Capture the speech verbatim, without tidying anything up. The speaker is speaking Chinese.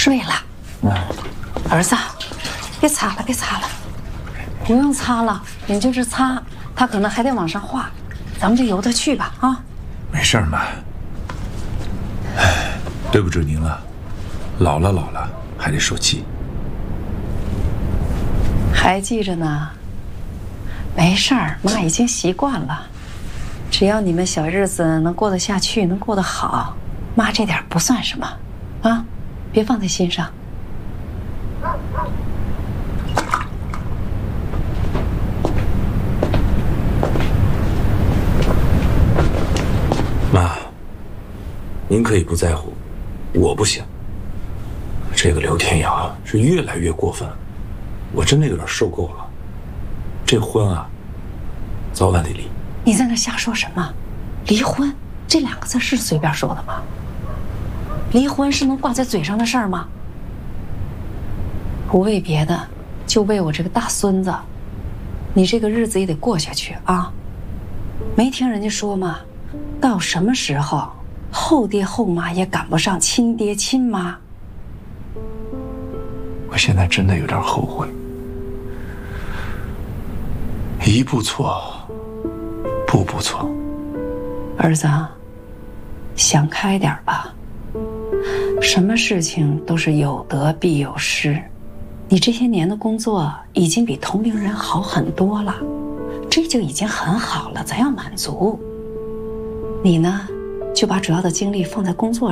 睡了。 嗯， 儿子，别擦了，别擦了，不用擦了，你就是擦，他可能还得往上画，咱们就由他去吧啊。 没事儿妈。哎，对不住您了，老了老了还得受气。 还记着呢。没事儿，妈已经习惯了。只要你们小日子能过得下去，能过得好，妈这点不算什么，啊，别放在心上。 妈，您可以不在乎，我不行。这个刘天阳是越来越过分，我真的有点受够了。这婚啊，早晚得离。 你在那瞎说什么？离婚这两个字是随便说的吗？离婚是能挂在嘴上的事儿吗？不为别的，就为我这个大孙子，你这个日子也得过下去啊！没听人家说吗？到什么时候，后爹后妈也赶不上亲爹亲妈。 我现在真的有点后悔，一步错，步步错。 儿子，想开点吧。什么事情都是有得必有失。你这些年的工作已经比同龄人好很多了，这就已经很好了，咱要满足。你呢，就把主要的精力放在工作上。